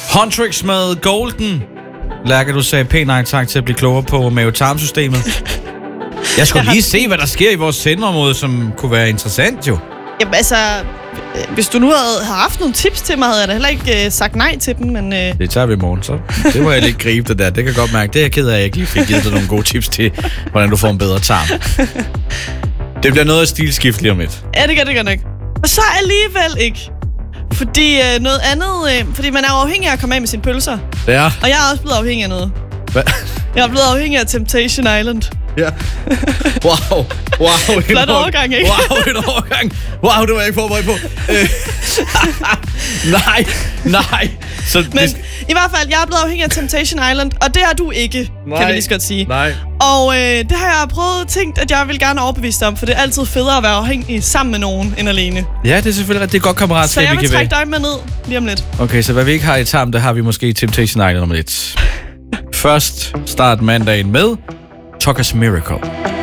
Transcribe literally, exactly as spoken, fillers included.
Huntrix med Golden. Lærke, du sagde pænt nej tak til at blive klogere på mave-tarmsystemet. Jeg skulle Jeg lige har... se, hvad der sker i vores sendeområde, som kunne være interessant jo. Jamen altså, hvis du nu havde haft nogle tips til mig, havde jeg da heller ikke øh, sagt nej til dem, men... Øh... Det tager vi i morgen, så. Det må jeg lige gribe det der. Det kan jeg godt mærke. Det er jeg ked af, at jeg ikke lige fik givet dig nogle gode tips til, hvordan du får en bedre tarm. Det bliver noget af stilskift lige om lidt. Ja, det gør det godt nok. Og så alligevel ikke. Fordi øh, noget andet... Øh, fordi man er afhængig af at komme af med sine pølser. Ja. Og jeg er også blevet afhængig af noget. Hvad? Jeg er blevet afhængig af Temptation Island. Ja. Wow. Wow. Flot overgang, ikke? Wow, en overgang. Wow, det var jeg ikke forberedt på. Øh. nej, nej. Så Men det... i hvert fald, jeg er blevet afhængig af Temptation Island, og det er du ikke, nej. kan vi lige så godt sige. Nej. Og øh, det har jeg prøvet tænkt, at jeg vil gerne overbevise dig om, for det er altid federe at være afhængig sammen med nogen end alene. Ja, det er selvfølgelig ret. Det er godt kammeratskab, så jeg vi vil kan trække dig med ned lige om lidt. Okay, så hvad vi ikke har i tarm, det har vi måske i Temptation Island om lidt. Først start mandagen med Tucker's Miracle.